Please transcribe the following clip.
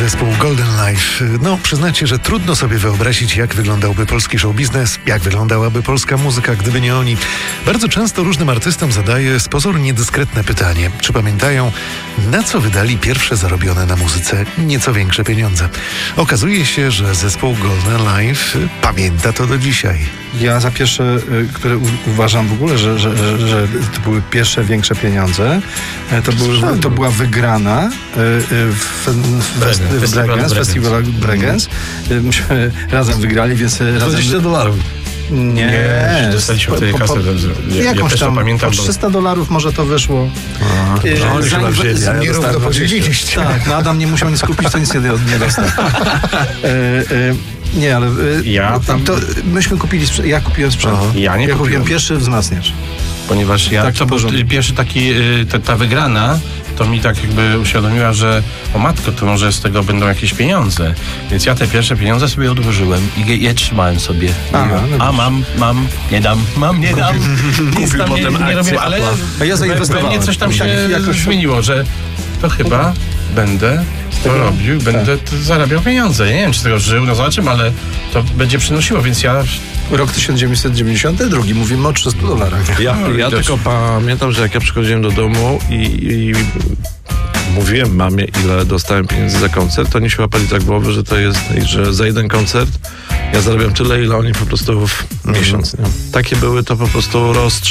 Zespół Golden Life. No, przyznacie, że trudno sobie wyobrazić, jak wyglądałby polski show biznes, jak wyglądałaby polska muzyka, gdyby nie oni. Bardzo często różnym artystom zadaję z pozoru niedyskretne pytanie. Czy pamiętają, na co wydali pierwsze zarobione na muzyce nieco większe pieniądze? Okazuje się, że zespół Golden Life pamięta to do dzisiaj. Ja za pierwsze, które uważam w ogóle, że to były pierwsze większe pieniądze, to była wygrana w festiwalu Bregenz. Myśmy razem wygrali, więc razem... $20. Nie, dostaliśmy wtedy kasę. Jakąś tam, pamiętam, po $300 może to wyszło. Oni chyba wzięli, Nierówno podzieliliście. Tak, no Adam nie musiał nic kupić, to nic nie dostał. Nie, ale myśmy kupili ja kupiłem sprzęt. Ja kupiłem pierwszy wzmacniacz. Ponieważ to był pierwszy taki, ta wygrana, to mi tak jakby uświadomiła, że o matko, to może z tego będą jakieś pieniądze. Więc ja te pierwsze pieniądze sobie odłożyłem i je trzymałem sobie. Mam, nie dam. Nic tam nie robię, ale ja zainwestowałem. Pewnie coś tam się jakoś zmieniło, że to chyba będę to robił, będę zarabiał pieniądze. Nie wiem, czy z tego żył, no zobaczymy, ale to będzie przynosiło, więc ja... Rok 1992, mówimy o $300. Ja tylko pamiętam, że jak ja przychodziłem do domu i mówiłem mamie, ile dostałem pieniędzy za koncert, to oni się łapali tak głowy, że to jest, że za jeden koncert ja zarabiam tyle, ile oni po prostu w miesiąc. Nie? Takie były to po prostu